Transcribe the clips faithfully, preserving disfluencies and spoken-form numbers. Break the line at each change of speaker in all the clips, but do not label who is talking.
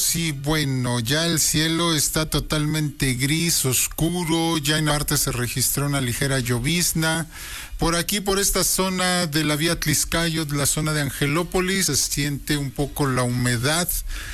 sí, bueno, ya el cielo está totalmente gris, oscuro, ya en parte se registró una ligera llovizna. Por aquí, por esta zona de la vía Tliscayot, la zona de Angelópolis, se siente un poco la humedad.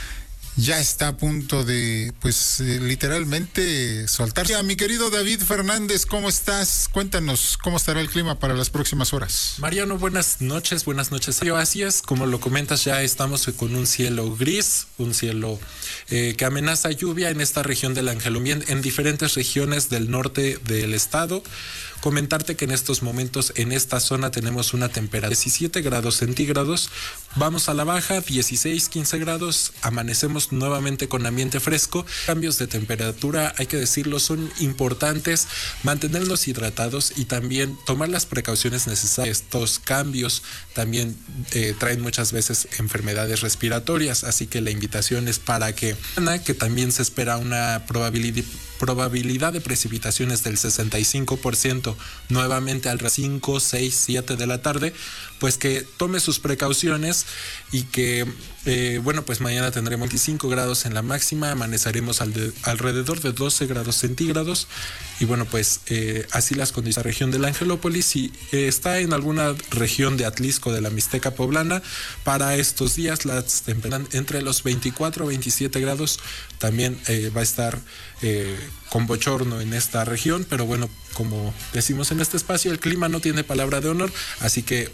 Ya está a punto de, pues, eh, literalmente soltarse. Mi querido David Fernández, ¿cómo estás? Cuéntanos, ¿cómo estará el clima para las próximas horas?
Mariano, buenas noches, buenas noches. Así es, como lo comentas, ya estamos con un cielo gris, un cielo eh, que amenaza lluvia en esta región del Angelópolis, en diferentes regiones del norte del estado. Comentarte que en estos momentos en esta zona tenemos una temperatura de diecisiete grados centígrados, vamos a la baja, dieciséis, quince grados, amanecemos nuevamente con ambiente fresco. Cambios de temperatura, hay que decirlo, son importantes, mantenernos hidratados y también tomar las precauciones necesarias. Estos cambios también eh, traen muchas veces enfermedades respiratorias, así que la invitación es para que, que también se espera una probabilidad, probabilidad de precipitaciones del sesenta y cinco por ciento, nuevamente al cinco, seis, siete de la tarde, pues que tome sus precauciones y que, eh, bueno, pues mañana tendremos veinticinco grados en la máxima, amaneceremos al de, alrededor de doce grados centígrados y bueno, pues eh, así las condiciones de la región del Angelópolis. Si eh, está en alguna región de Atlisco, de la Mixteca Poblana, para estos días las temperaturas entre los veinticuatro a veintisiete grados, también eh, va a estar eh, con bochorno en esta región, pero bueno, como decimos en este espacio, el clima no tiene palabra de honor, así que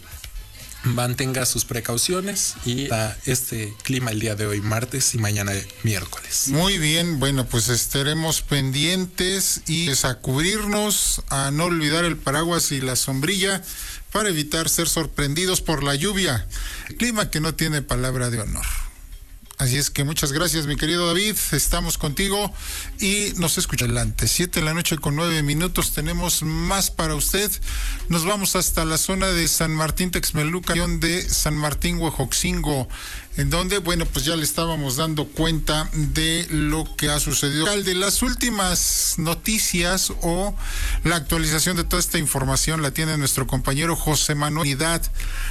mantenga sus precauciones y este clima el día de hoy martes y mañana miércoles.
Muy bien, bueno, pues estaremos pendientes y pues a cubrirnos, a no olvidar el paraguas y la sombrilla para evitar ser sorprendidos por la lluvia. Clima que no tiene palabra de honor. Así es que muchas gracias, mi querido David, estamos contigo y nos escucha adelante. Siete de la noche con nueve minutos, tenemos más para usted. Nos vamos hasta la zona de San Martín Texmelucan, de San Martín Huejoxingo, en donde, bueno, pues ya le estábamos dando cuenta de lo que ha sucedido. De las últimas noticias o la actualización de toda esta información la tiene nuestro compañero José Manuel Unidad,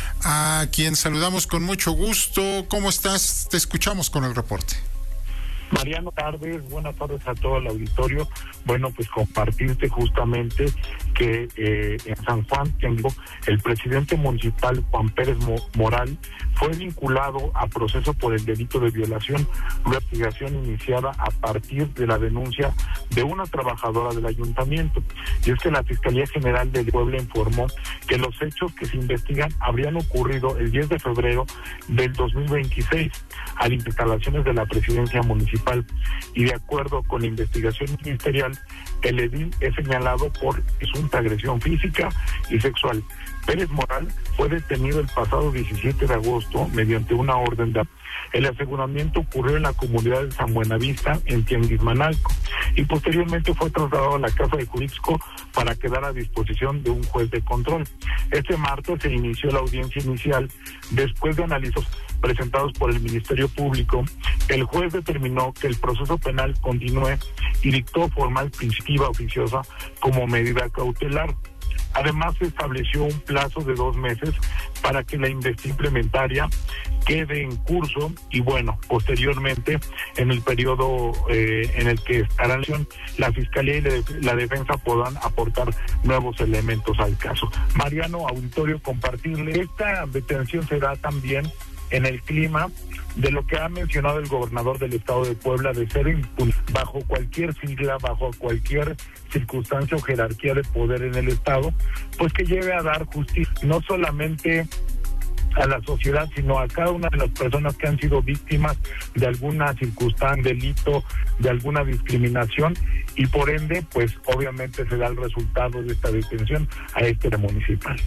a quien saludamos con mucho gusto. ¿Cómo estás? Te escuchamos con el reporte.
Mariano, tardes, buenas tardes a todo el auditorio. Bueno, pues compartirte justamente que eh, en San Juan, el presidente municipal Juan Pérez Moral fue vinculado a proceso por el delito de violación, una investigación iniciada a partir de la denuncia de una trabajadora del ayuntamiento. Y es que la Fiscalía General de Puebla informó que los hechos que se investigan habrían ocurrido el diez de febrero del dos mil veintiséis a las instalaciones de la presidencia municipal. Y de acuerdo con la investigación ministerial, el edil es señalado por presunta agresión física y sexual. Pérez Moral fue detenido el pasado diecisiete de agosto mediante una orden de... El aseguramiento ocurrió en la comunidad de San Buenavista, en Tianguismanalco, y posteriormente fue trasladado a la casa de Jurixco para quedar a disposición de un juez de control. Este martes se inició la audiencia inicial. Después de análisis presentados por el Ministerio Público, el juez determinó que el proceso penal continúe y dictó formal prisión oficiosa como medida cautelar. Además, se estableció un plazo de dos meses para que la investigación implementaria quede en curso y, bueno, posteriormente, en el periodo eh, en el que estará la acción, la Fiscalía y la Defensa podrán aportar nuevos elementos al caso. Mariano, auditorio, compartirle. Esta detención se da también en el clima de lo que ha mencionado el gobernador del estado de Puebla, de ser impune bajo cualquier sigla, bajo cualquier circunstancia o jerarquía de poder en el estado, pues que llegue a dar justicia no solamente a la sociedad, sino a cada una de las personas que han sido víctimas de alguna circunstancia, delito, de alguna discriminación, y por ende, pues obviamente se da el resultado de esta detención a este municipal.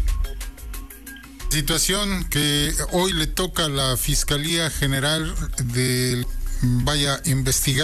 Situación que hoy le toca a la Fiscalía General de vaya investigar